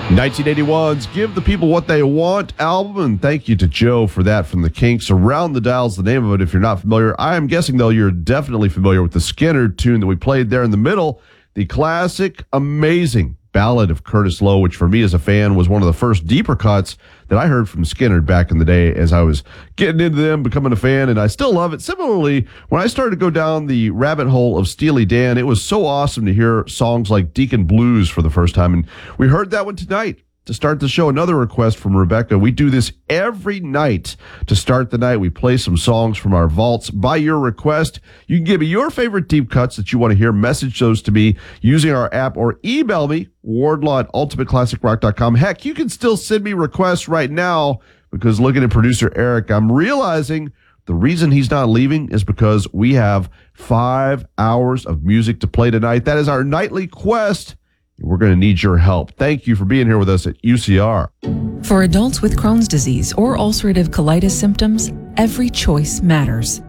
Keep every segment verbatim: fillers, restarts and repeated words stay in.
nineteen eighty-one's Give the People What They Want album, and thank you to Joe for that from the Kinks. Around the Dial's the name of it if you're not familiar. I am guessing, though, you're definitely familiar with the Skinner tune that we played there in the middle, the classic, amazing Ballad of Curtis Loew, which for me as a fan was one of the first deeper cuts that I heard from Skinner back in the day as I was getting into them, becoming a fan, and I still love it. Similarly, when I started to go down the rabbit hole of Steely Dan, it was so awesome to hear songs like Deacon Blues for the first time, and we heard that one tonight. To start the show, another request from Rebecca. We do this every night to start the night. We play some songs from our vaults by your request. You can give me your favorite deep cuts that you want to hear. Message those to me using our app or email me, wardlaw at ultimate classic rock dot com. Heck, you can still send me requests right now because looking at producer Eric, I'm realizing the reason he's not leaving is because we have five hours of music to play tonight. That is our nightly quest. We're going to need your help. Thank you for being here with us at U C R. For adults with Crohn's disease or ulcerative colitis symptoms, every choice matters.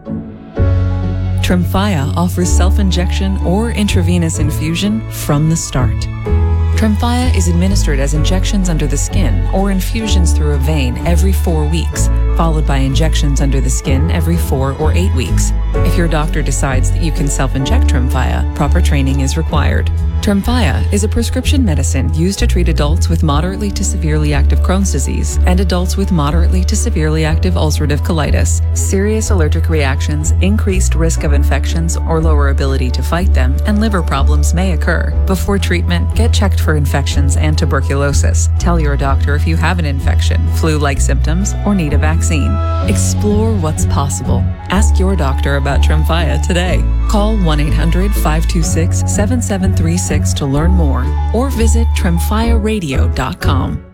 Tremfya offers self-injection or intravenous infusion from the start. Tremfya is administered as injections under the skin or infusions through a vein every four weeks, followed by injections under the skin every four or eight weeks. If your doctor decides that you can self-inject Tremfya, proper training is required. Tremfya is a prescription medicine used to treat adults with moderately to severely active Crohn's disease and adults with moderately to severely active ulcerative colitis. Serious allergic reactions, increased risk of infections or lower ability to fight them, and liver problems may occur. Before treatment, get checked for infections and tuberculosis. Tell your doctor if you have an infection, flu-like symptoms, or need a vaccine. Explore what's possible. Ask your doctor about Tremfya today. Call one eight hundred five two six seven seven three six to learn more or visit tremfya radio dot com.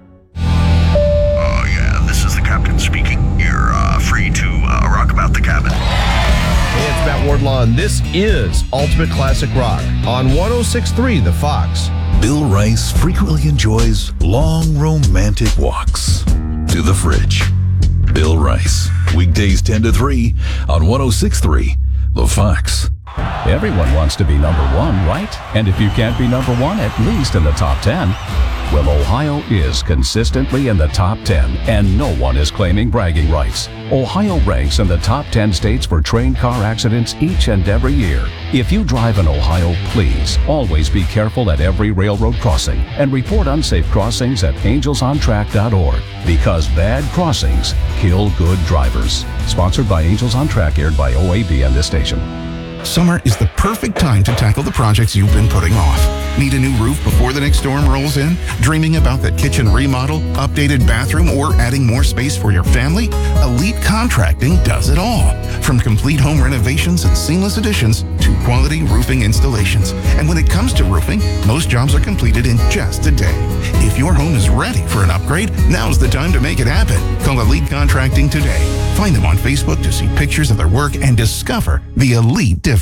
Oh, yeah, this is the captain speaking. You're uh, free to uh, rock about the cabin. Hey, it's Matt Wardlaw, and this is Ultimate Classic Rock on one oh six point three The Fox. Bill Rice frequently enjoys long romantic walks to the fridge. Bill Rice, weekdays ten to three on one oh six point three The Fox. Everyone wants to be number one, right? And if you can't be number one, at least in the top ten. Well, Ohio is consistently in the top ten, and no one is claiming bragging rights. Ohio ranks in the top ten states for train car accidents each and every year. If you drive in Ohio, please always be careful at every railroad crossing and report unsafe crossings at angels on track dot org, because bad crossings kill good drivers. Sponsored by Angels on Track, aired by O A B and this station. Summer is the perfect time to tackle the projects you've been putting off. Need a new roof before the next storm rolls in? Dreaming about that kitchen remodel, updated bathroom, or adding more space for your family? Elite Contracting does it all. From complete home renovations and seamless additions to quality roofing installations. And when it comes to roofing, most jobs are completed in just a day. If your home is ready for an upgrade, now's the time to make it happen. Call Elite Contracting today. Find them on Facebook to see pictures of their work and discover the elite difference.